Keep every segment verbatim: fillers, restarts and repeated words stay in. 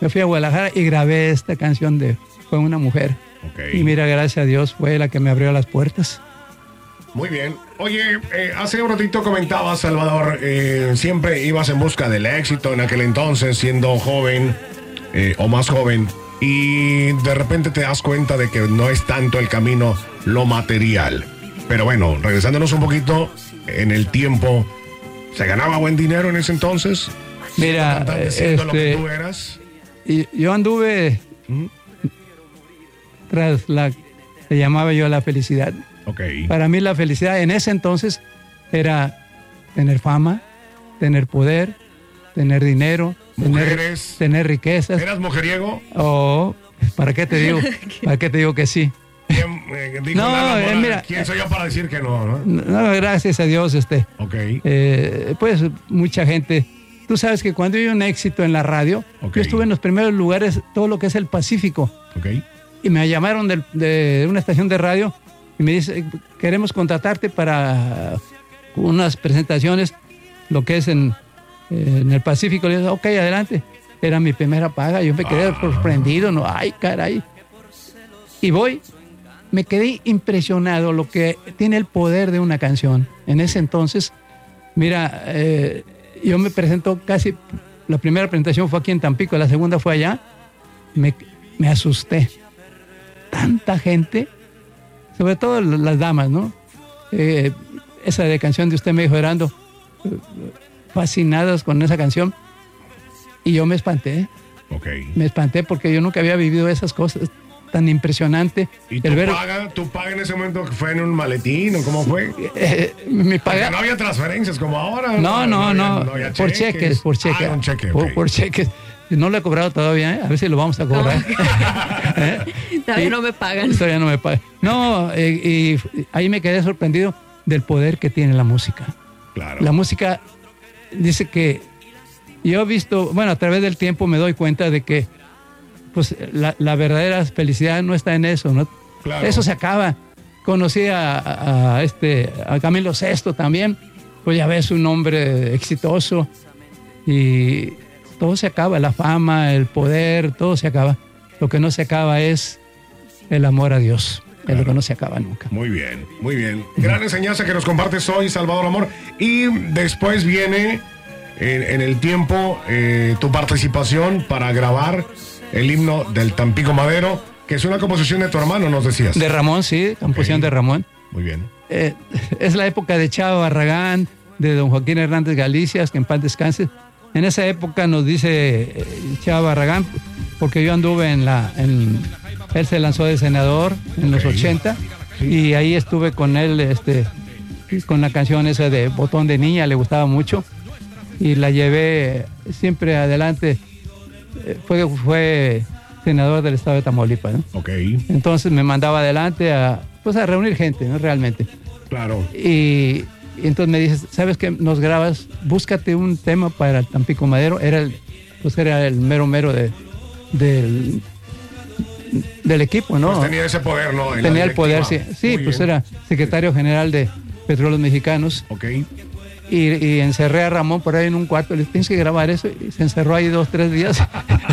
me fui a Guadalajara y grabé esta canción de Fue una mujer. Okay. Y mira, gracias a Dios, fue la que me abrió las puertas. Muy bien. Oye, eh, hace un ratito comentabas, Salvador, eh, siempre ibas en busca del éxito en aquel entonces, siendo joven eh, o más joven, y de repente te das cuenta de que no es tanto el camino lo material. Pero bueno, regresándonos un poquito en el tiempo, ¿se ganaba buen dinero en ese entonces? Mira, siendo este, lo que tú eras. Y yo anduve ¿Mm? tras la que llamaba yo la felicidad. Okay. Para mí la felicidad en ese entonces era tener fama, tener poder, tener dinero, tener, tener riquezas. ¿Eras mujeriego? Oh, ¿para qué te digo? ¿Para qué te digo que sí? ¿Quién, eh, dijo no, Lalo Mora, eh, mira, ¿quién soy yo para decir que no? No, no gracias a Dios. Este, okay. eh, pues mucha gente. Tú sabes que cuando hay un éxito en la radio, okay. yo estuve en los primeros lugares, todo lo que es el Pacífico. Okay. Y me llamaron de, de una estación de radio y me dice, queremos contratarte para unas presentaciones, lo que es en, en el Pacífico. Le dije, ok, adelante. Era mi primera paga, yo me quedé ah. sorprendido, no, ay, caray. Y voy, me quedé impresionado lo que tiene el poder de una canción. En ese entonces, mira, eh, yo me presento casi, la primera presentación fue aquí en Tampico, la segunda fue allá, me, me asusté. Tanta gente, sobre todo las damas, ¿no? Eh, esa de canción de Usted me dijo, Herando, fascinadas con esa canción. Y yo me espanté. Okay. Me espanté porque yo nunca había vivido esas cosas tan impresionante. ¿Y tu, ver... paga, tu paga en ese momento fue en un maletín o cómo fue? Eh, mi paga... Porque no había transferencias como ahora. No, no, no. no, no, había, no por cheques, cheques por cheques. Ah, un cheque, por, okay. por cheques. No lo he cobrado todavía, ¿eh? A ver si lo vamos a cobrar. ¿Eh? Todavía y, no me pagan. Todavía no me pagan. No, eh, y ahí me quedé sorprendido del poder que tiene la música. Claro. La música dice que yo he visto, bueno, a través del tiempo me doy cuenta de que pues la, la verdadera felicidad no está en eso, ¿no? Claro. Eso se acaba. Conocí a, a, a este a Camilo Sesto también, pues ya ves, un hombre exitoso y todo se acaba, la fama, el poder, todo se acaba. Lo que no se acaba es el amor a Dios. Claro. Es lo que no se acaba nunca. Muy bien, muy bien. Gran enseñanza que nos compartes hoy, Salvador Amor. Y después viene en, en el tiempo eh, tu participación para grabar el himno del Tampico Madero, que es una composición de tu hermano, nos decías. De Ramón, sí, composición okay. de Ramón. Muy bien. Eh, es la época de Chava Barragán, de don Joaquín Hernández Galicias, que en paz descanse. En esa época nos dice eh, Chava Barragán, porque yo anduve en la... En, él se lanzó de senador en okay. los ochenta, sí. y ahí estuve con él, este, con la canción esa de Botón de Niña, le gustaba mucho, y la llevé siempre adelante. Fue, fue senador del estado de Tamaulipas, ¿no? Okay. Entonces me mandaba adelante a, pues a reunir gente, ¿no? Realmente. Claro. Y, y entonces me dices, ¿sabes qué? Nos grabas, búscate un tema para el Tampico Madero. Era el, pues era el mero mero de, del, del equipo, ¿no? Pues tenía ese poder, ¿no? En tenía el poder, sí. Sí, Muy pues bien. Era secretario general de Petróleos Mexicanos. Ok. Y, y encerré a Ramón por ahí en un cuarto, le dije, tienes que grabar eso, y se encerró ahí dos, tres días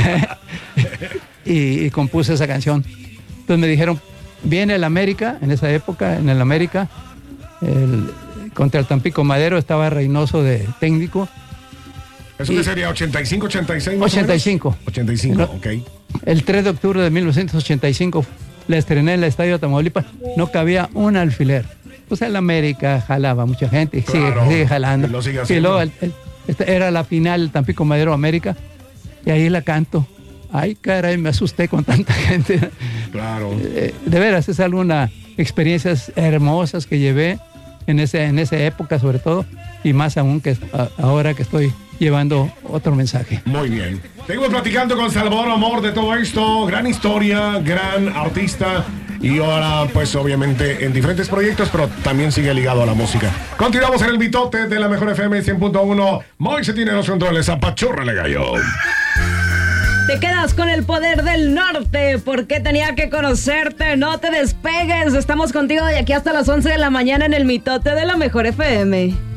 y, y compuse esa canción. Entonces me dijeron, viene el América, en esa época, en el América, el, contra el Tampico Madero, estaba Reynoso de técnico. ¿Eso qué sería? ¿ochenta y cinco, ochenta y seis? ochenta y cinco. ochenta y cinco, ok. El tres de octubre de mil novecientos ochenta y cinco la estrené en el Estadio de Tamaulipas, no cabía un alfiler. Pues el América jalaba mucha gente y claro, sigue, sigue jalando. Y, lo sigue y luego el, el, este era la final Tampico Madero América y ahí la canto. Ay, caray, me asusté con tanta gente. Claro. Eh, de veras, es algunas experiencias hermosas que llevé en, ese, en esa época sobre todo, y más aún que a, ahora que estoy llevando otro mensaje. Muy bien. Seguimos platicando con Salvador Amor de todo esto. Gran historia, gran artista. Y ahora, pues, obviamente, en diferentes proyectos, pero también sigue ligado a la música. Continuamos en el Mitote de la Mejor F M cien punto uno. Moise tiene los controles. Apachúrrale, gallo. Te quedas con el poder del norte, porque tenía que conocerte. No te despegues. Estamos contigo de aquí hasta las once de la mañana en el Mitote de la Mejor F M.